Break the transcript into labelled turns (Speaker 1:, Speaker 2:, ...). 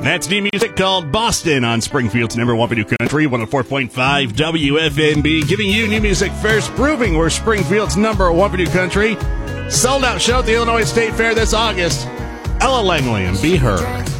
Speaker 1: That's new music called Boston on Springfield's number one for New Country, 104.5 WFNB, giving you new music first, proving we're Springfield's number one for New Country. Sold out show at the Illinois State Fair this August. Ella Langley and Be Her.